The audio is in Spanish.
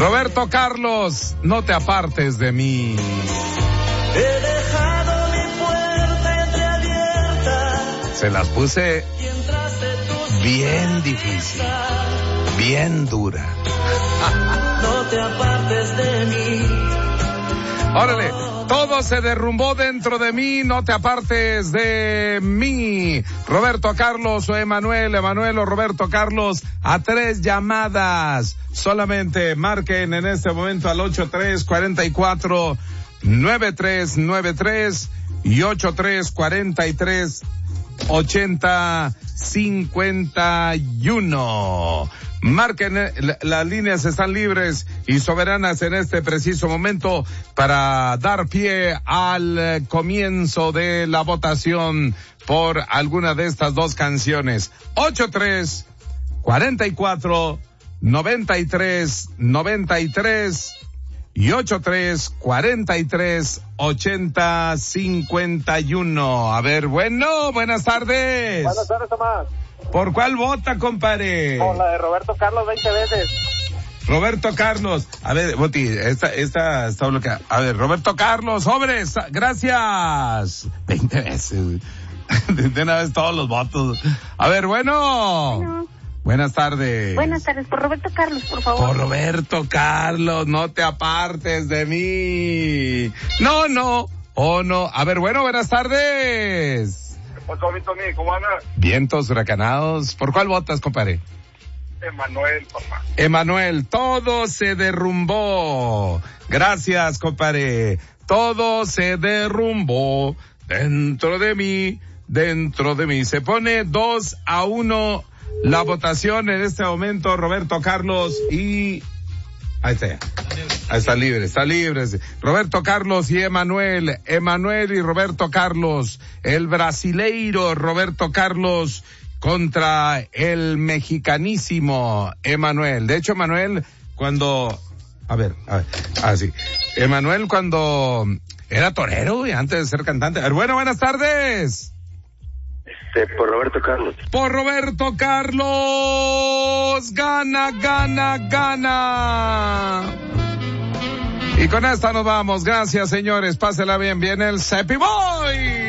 Roberto Carlos, no te apartes de mí. He dejado mi puerta entreabierta. Se las puse bien difícil, bien dura. No te apartes de mí. Órale, todo se derrumbó dentro de mí, no te apartes de mí. Roberto Carlos o Emanuel o Roberto Carlos, a 3 llamadas. Solamente marquen en este momento al 8344-9393 y 8343-8051. Marquen, las líneas están libres y soberanas en este preciso momento para dar pie al comienzo de la votación por alguna de estas dos canciones. 8344-9393 y 8343-8051. A ver, buenas tardes. Buenas tardes, Tomás. ¿Por cuál vota, compadre? Por la de Roberto Carlos 20 veces. Roberto Carlos. A ver, Boti, esta está bloqueada. A ver, Roberto Carlos, sobres, gracias. 20 veces. De una vez todos los votos. A ver, bueno. Buenas tardes. Buenas tardes, por Roberto Carlos, por favor. Por Roberto Carlos, no te apartes de mí. No. Oh, no. A ver, buenas tardes. ¿Cómo andas? Vientos huracanados. ¿Por cuál votas, compadre? Emanuel, papá. Emanuel, todo se derrumbó. Gracias, compadre. Todo se derrumbó dentro de mí. Se pone 2-1 la votación en este momento, Roberto Carlos y... Ahí está ya. Está libre. Roberto Carlos y Emanuel y Roberto Carlos. El brasileiro Roberto Carlos contra el mexicanísimo Emanuel. De hecho, Emanuel, cuando... Emanuel cuando era torero y antes de ser cantante. A ver, buenas tardes. Por Roberto Carlos. Por Roberto Carlos. Gana. Y con esta nos vamos. Gracias, señores. Pásela bien. Viene el Cepi Boy.